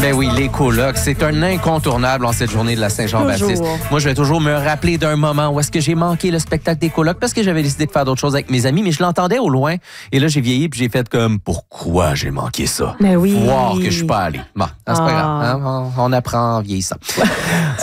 Ben oui, les colocs, c'est un incontournable en cette journée de la Saint-Jean-Baptiste. Toujours. Moi, je vais toujours me rappeler d'un moment où est-ce que j'ai manqué le spectacle des colocs parce que j'avais décidé de faire d'autres choses avec mes amis, mais je l'entendais au loin. Et là, j'ai vieilli puis j'ai fait comme, pourquoi j'ai manqué ça? Mais oui. Voir que je suis pas allé. Bon, c'est pas grave. Hein? On apprend en vieillissant.